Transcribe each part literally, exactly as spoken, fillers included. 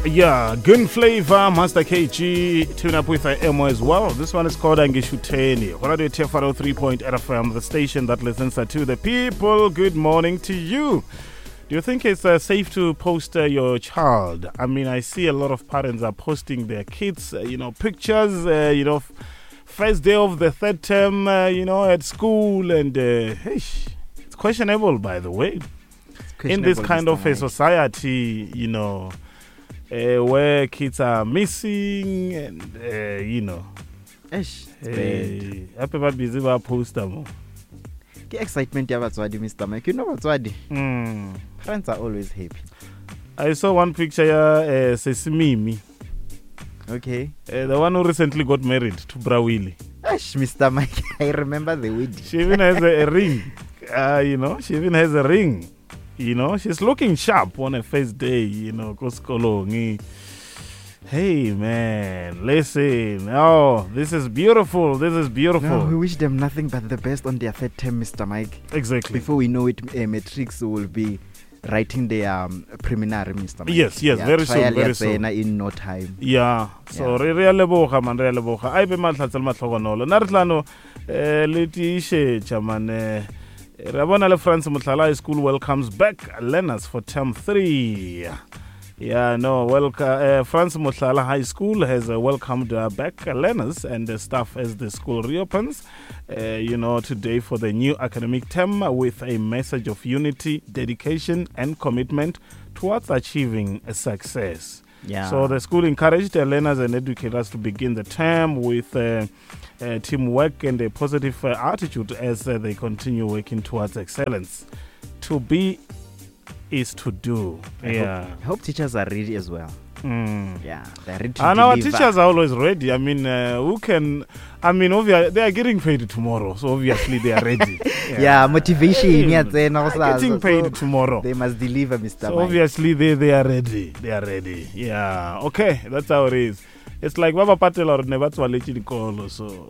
Yeah, Gun Flavor, Master K G, tune up with Emo as well. This one is called Angishuteni. Radio T F R three point eight F M, the station that listens to the people. Good morning to you. Do you think it's uh, safe to post uh, your child? I mean, I see a lot of parents are posting their kids, uh, you know, pictures, uh, you know, f- first day of the third term, uh, you know, at school. And uh, hey, it's questionable, by the way. In this kind of a society, you know, uh, where kids are missing and, uh, you know, happy uh, busy about poster more. The excitement ya batswadi, Mister Mike. You know batswadi. Mm. Parents are always happy. I saw one picture ya uh, Sesimimi. Okay. Uh, the one who recently got married to Brawili. Ash, Mister Mike. I remember the wedding. She even has a, a ring. Uh, you know, she even has a ring. You know, she's looking sharp on her first day, you know, Koskolongi. Hey, man, listen. Oh, this is beautiful. This is beautiful. No, we wish them nothing but the best on their third term, Mister Mike. Exactly. Before we know it, uh, Matrix will be writing their um, preliminary, Mister Mike. Yes, yes, yeah, very soon, very soon. In no time. Yeah, so re re leboga man re leboga. Ai be matlatsel matlhogonolo. Na re tlano eh le tishe chamane. Rabona France Mutlala High School welcomes back learners for term three. Yeah, no, welcome. Uh, France Mutlala High School has uh, welcomed uh, back uh, learners and uh, staff as the school reopens, uh, you know, today for the new academic term with a message of unity, dedication, and commitment towards achieving a success. Yeah. So the school encouraged uh, learners and educators to begin the term with uh, uh, teamwork and a positive uh, attitude as uh, they continue working towards excellence. To be is to do. I yeah. Hope, I hope teachers are ready as well. Mm. Yeah, they're ready to And deliver. our teachers are always ready. I mean, uh, who can... I mean, obviously, they are getting paid tomorrow, so obviously they are ready. Yeah, yeah, motivation. Yeah, they are getting paid so tomorrow. They must deliver, Mister So Mike. obviously they, they are ready. They are ready. Yeah. Okay, that's how it is. It's like Baba Patel or Nevatswalechikolo, so...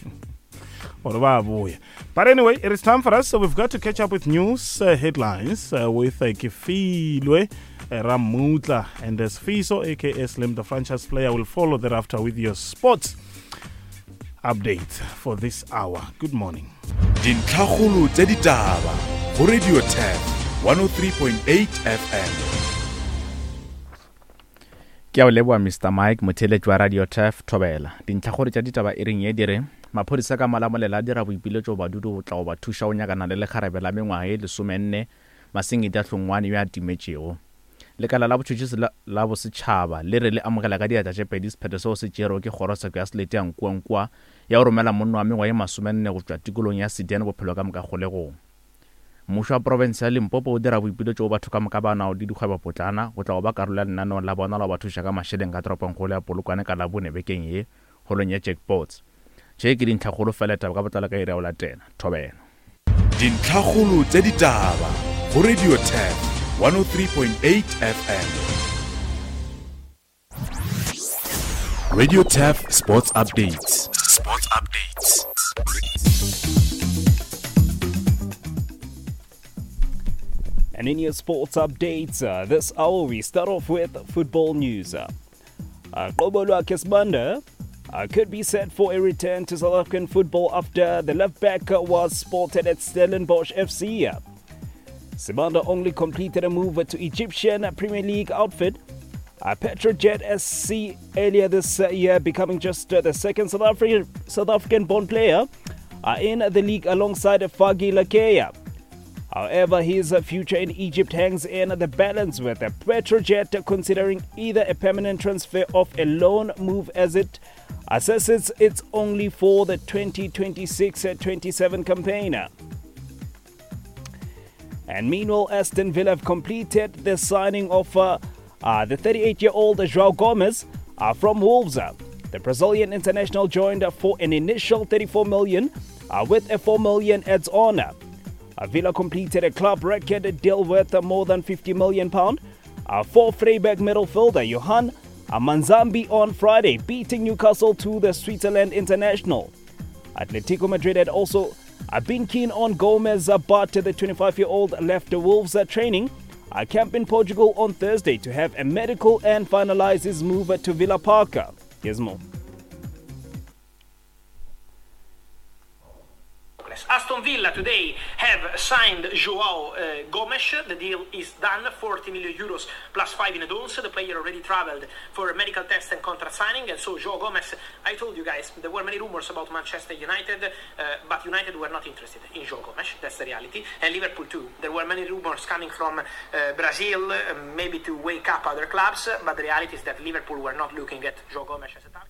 But anyway, it is time for us, so we've got to catch up with news uh, headlines uh, with uh, Kifilwe uh, Ramutla and uh, Sfiso, aka Slim, the franchise player, will follow thereafter with your sports update for this hour. Good morning. Dintlhagolo tse ditaba go Radio T F one oh three point eight F M. Ke a o leboa Mister Mike motheletsi wa Radio T F Thobela. Dintlhagolo tsa ditaba e reng ye dire maphodisa ka malamolela dira boipiletso ba dudu go tla go ba thusha o nyakana le lekgarebe la mengwaga e lesomenne maseng e datlhongwane yo a timetšego lekala la botšhotšhisi la bosetšhaba le re le amogela ka diatla tše pedi sephetho seo se tšerego ke kgorotsheko ya selete ya nkuankua ya go romela monno wa mengwaga e masomenne go tšwa tikolong ya Sediane bophelo ka moka kgolegong. Mmušo wa porofense ya Limpopo o dira boipiletso go batho ka moka ba nao le dikgwebopotlana go tla go ba karolo ya lenaneo la bona la go ba thuša ka mašeleng ka toroponkgolo ya Polokwane ka labone bekeng ye holong ya jackpots. Che ke dintlhagolo fela taba ka botlalo ka ire o latela Thobela. Dintlhagolo tse ditaba go Radio T F one oh three point eight F M. Radio T F Sports Updates. Sports Updates. And in your sports updates, uh, this hour we start off with football news. Uh, Qobolo Kesbanda Uh, could be set for a return to South African football after the left back uh, was spotted at Stellenbosch F C. Sibanda only completed a move to Egyptian Premier League outfit uh, Petrojet S C earlier this uh, year, becoming just uh, the second South African South African born player uh, in the league alongside Fagi Lakeya. However, his uh, future in Egypt hangs in the balance, with uh, Petrojet considering either a permanent transfer or a loan move as it assesses it's only for the twenty twenty-six twenty-seven campaign. And meanwhile, Aston Villa have completed the signing of uh, uh, the thirty-eight-year-old João Gomes uh, from Wolves. The Brazilian international joined uh, for an initial thirty-four million dollars uh, with a four million dollars adds-on. Uh, Villa completed a club record deal worth uh, more than fifty million pounds uh, for Freiburg midfielder Johan uh, Manzambi on Friday, beating Newcastle to the Switzerland international. Atletico Madrid had also uh, been keen on Gomez, uh, but the twenty-five-year-old left the Wolves uh, training a camp in Portugal on Thursday to have a medical and finalize his move to Villa Park. Here's more. Aston Villa today have signed Joao uh, Gomes. The deal is done, forty million euros plus five in advance. The player already traveled for a medical test and contract signing. And so Joao Gomes, I told you guys, there were many rumors about Manchester United, uh, but United were not interested in Joao Gomes. That's the reality. And Liverpool too. There were many rumors coming from uh, Brazil, uh, maybe to wake up other clubs, but the reality is that Liverpool were not looking at Joao Gomes as a target.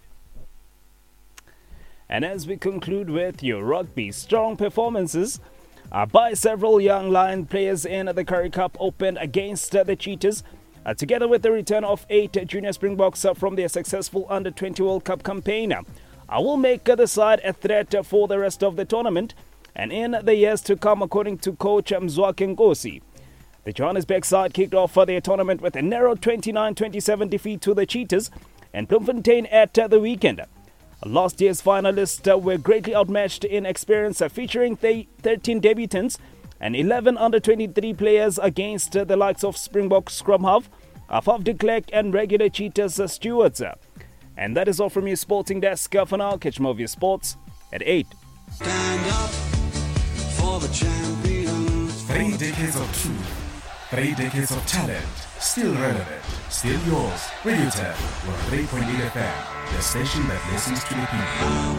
And as we conclude with your rugby, strong performances uh, by several young Lion players in the Currie Cup opened against uh, the Cheetahs, uh, together with the return of eight junior Springboks uh, from their successful under twenty World Cup campaign. I will make uh, the side a threat uh, for the rest of the tournament and in the years to come, according to coach Mzwakhe Nkosi. The Johannesburg side kicked off uh, their tournament with a narrow twenty-nine twenty-seven defeat to the Cheetahs and Bloemfontein at uh, the weekend. Last year's finalists uh, were greatly outmatched in experience, uh, featuring th- thirteen debutants and eleven under twenty-three players against uh, the likes of Springbok scrum half, Afaf de Klerk and regular Cheetahs uh, stewards. Uh. And that is all from your sporting desk. Uh, for now, catch more of your sports at eight. Stand up for the champions. Three decades of truth, three decades of talent, still relevant, still yours. Radio Tap, one oh three point eight F M, the station that listens to the people.